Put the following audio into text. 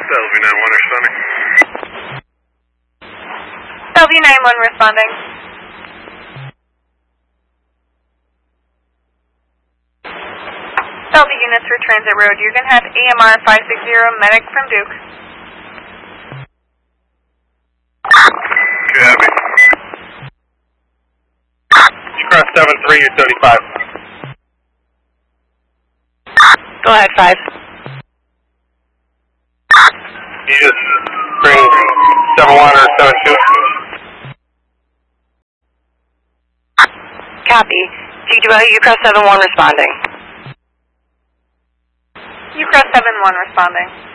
Bellevue 9-1 responding. Bellevue 9-1 responding. Bellevue units for Transit Road. You're going to have AMR 560 medic from Duke. Copy. You cross 7-3, you're 35. Go ahead, 5. You just bring 7-1 or 7-2. Copy. GWL, you cross 7-1 responding. You cross 7-1 responding.